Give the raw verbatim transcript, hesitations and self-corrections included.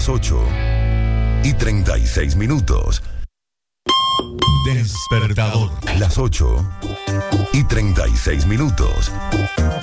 las ocho y treinta y seis minutos. Despertador. Las ocho y treinta y seis minutos.